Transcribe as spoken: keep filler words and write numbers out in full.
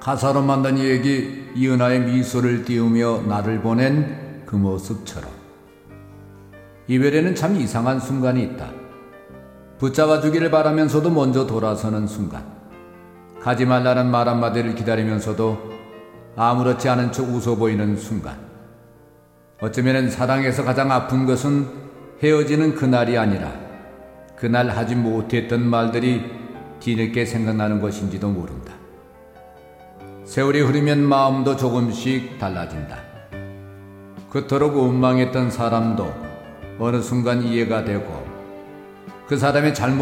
가사로 만든 얘기, 이은하의 미소를 띄우며 나를 보낸 그 모습처럼 이별에는 참 이상한 순간이 있다. 붙잡아주기를 바라면서도 먼저 돌아서는 순간, 가지 말라는 말 한마디를 기다리면서도 아무렇지 않은 척 웃어 보이는 순간, 어쩌면 사랑에서 가장 아픈 것은 헤어지는 그날이 아니라 그날 하지 못했던 말들이 뒤늦게 생각나는 것인지도 모른다. 세월이 흐르면 마음도 조금씩 달라진다. 그토록 원망했던 사람도 어느 순간 이해가 되고 그 사람의 잘못